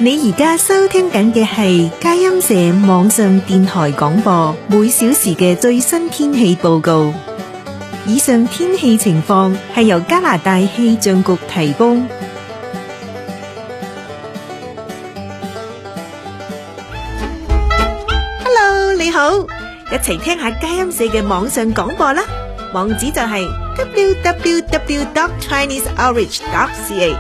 你而家收聽緊嘅係佳音社網上電台廣播，每小時嘅最新天氣報告。以上天氣情況係由加拿大氣象局提供。Hello， 你好，一齊聽下佳音社嘅網上廣播啦。網址就係 www.chineseoutreach.ca。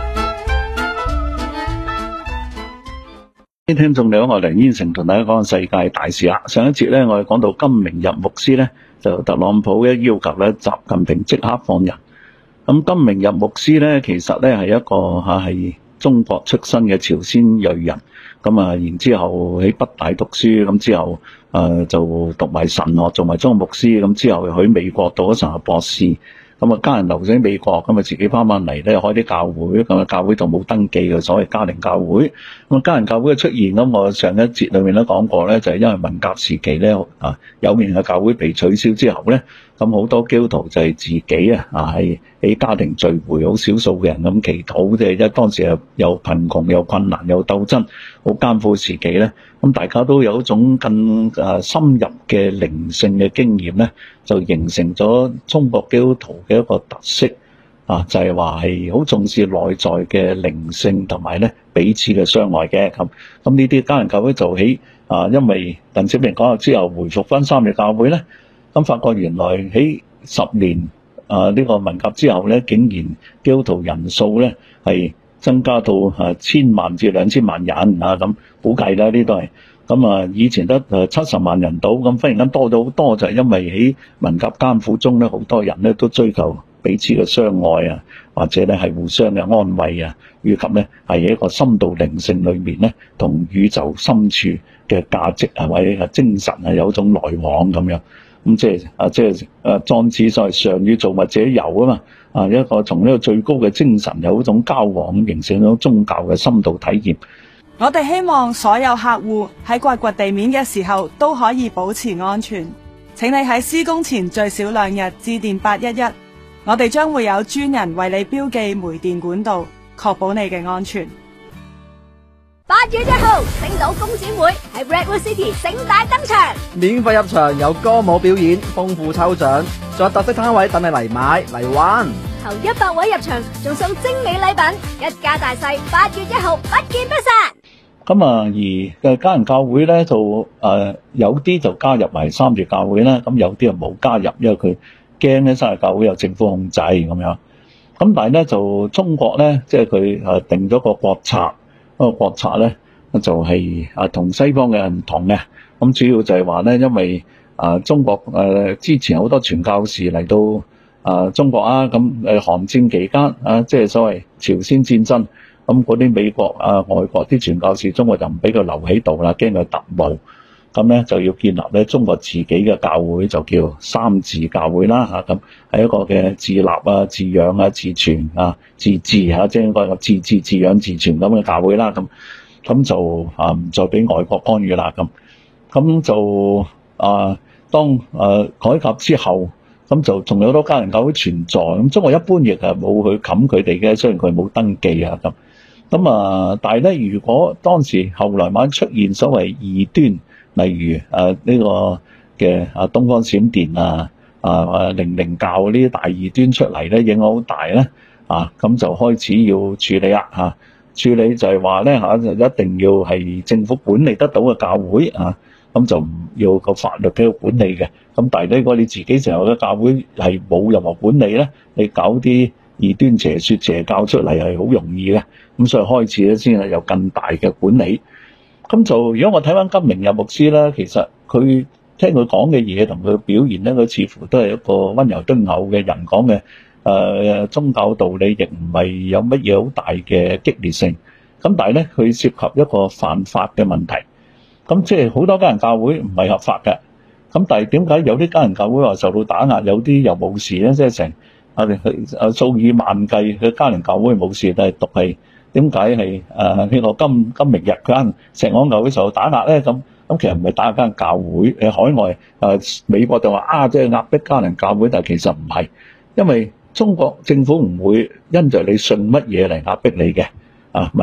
聽眾你好，我梁燕成同大家講世界大事啦。上一節咧，我哋講到金明日牧師咧，就特朗普咧要求咧習近平即刻放人。咁金明日牧師咧，其實咧係一個係中國出身嘅朝鮮裔人。咁啊，然之後喺北大讀書，咁之後就讀埋神學，做埋中牧師，咁之後去美國讀咗神學博士。咁啊，家人留咗喺美國，咁啊自己翻返嚟咧開啲教會，咁啊教會就冇登記嘅所謂家庭教會。咁啊家庭教會嘅出現，咁我上一節裏面都講過咧，就係因為文革時期咧有名嘅教會被取消之後咧，咁好多基督徒就係自己係喺家庭聚會，好少數嘅人咁祈禱，即係因為當時又貧窮又困難又鬥爭，好艱苦時期咧，咁大家都有一種更深入嘅靈性嘅經驗咧，就形成咗中國基督徒嘅一個特色就係話係好重視內在嘅靈性同埋咧彼此嘅相愛嘅。咁呢啲家庭教會就喺因為鄧小平講咗之後回復翻三日教會咧，咁發覺原來喺10年呢個文革之後咧，竟然基督徒人數咧係增加到1000萬至2000萬人咁估計啦，呢都係咁以前得70萬人到，咁忽然間多咗好多，就係因為喺文革艱苦中咧，好多人咧都追求彼此嘅相愛或者咧係互相嘅安慰以及咧係一個深度靈性裏面咧同宇宙深處嘅價值或者精神有一種來往咁樣。咁即係莊子所謂上與造物者有嘛，一個從呢個最高嘅精神有一種交往，形成一種宗教嘅深度體驗。 我哋希望所有客戶喺掘掘地面嘅時候都可以保持安全。請你喺施工前最少2日致電811，我哋將會有專人為你標記煤電管道，確保你嘅安全。 8月1號，星島工展會喺 Redwood City 盛大登場， 免費入場，有歌舞表演，豐富抽獎，仲有特色攤位等你嚟買嚟玩。 頭100位入場仲送精美禮品，一家大細8月1號不見不散。 咁而家人教會咧就有啲就加入埋三月教會啦，咁有啲就冇加入，因為佢驚咧三月教會有政府控制咁樣。咁但係咧就中國咧，即係佢定咗個國策。嗰個國策咧就係同西方嘅唔同嘅，咁主要就係話咧，因為中國之前好多傳教士嚟到中國咁韓戰期間即係所謂朝鮮戰爭，咁嗰啲美國外國啲傳教士，中國就唔俾佢留喺度啦，驚佢特務，咁咧就要建立咧中國自己嘅教會，就叫三自教會啦咁係一個嘅自立自養自存自治即係應該個自治自養自存咁嘅教會啦，咁就唔再俾外國干預啦，咁就當改革之後，咁就仲有好多家庭教會存在，咁中國一般亦係冇去冚佢哋嘅，雖然佢冇登記咁但係咧，如果當時後來晚出現所謂異端，例如呢個嘅東方閃電靈靈教呢啲大異端出嚟咧，影響好大咧咁就開始要處理啦處理就係話咧就一定要係政府管理得到嘅教會咁就唔要個法律嘅管理嘅。咁但係咧，如果你自己成日嘅教會係冇任何管理咧，你搞啲異端邪說邪教出嚟係好容易嘅。咁所以開始咧先係有更大嘅管理。咁就如果我睇翻金明日牧師咧，其實佢聽佢講嘅嘢同佢表現咧，佢似乎都係一個溫柔敦厚嘅人講嘅宗教道理，亦唔係有乜嘢好大嘅激烈性。咁但係咧，佢涉及一個犯法嘅問題。咁即係好多家人教會唔係合法嘅。咁但係點解有啲家人教會話受到打壓，有啲又冇事咧？即係成數以萬計嘅家人教會冇事，但係獨係點解係呢個金明日間石安教會受到打壓咧？咁其實唔係打壓間教會，海外美國就話即係壓迫家人教會，但係其實唔係，因為中國政府唔會因着你信乜嘢嚟壓迫你嘅